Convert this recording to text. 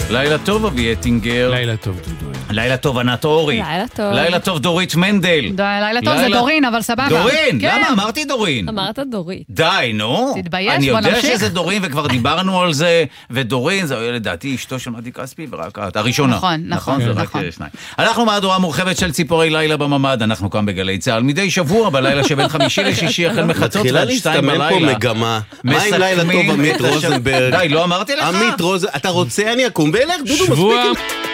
לילה טוב אבי אטינגר. לילה טוב דודו. לילה טוב ענת אורי. לילה טוב. לילה טוב דורית מנדל. לילה טוב זה דורין, אבל סבבה. דורין? כן. למה אמרתי דורין? אמרת דורית. די, נו. תתבייש, אני בוא יודע נמשיך. שזה דורין וכבר דיברנו על זה, ודורין זה לדעתי אשתו של מדי כספי ורק את הראשונה. נכון, זה רק שניים. אנחנו מהדורה מורחבת של ציפורי לילה בממד, אנחנו כאן בגלי צהל מדי שבוע בלילה שבין חמישי לשישי החל מחצות ועד 2 בלילה. מתחילה להסתמן פה מגמה. מה עם לילה טוב עמית רוזנברג? די, לא אמרתי לך? עמית רוזנברג, אתה רוצה אני אקום ואלך? דודו מספיק.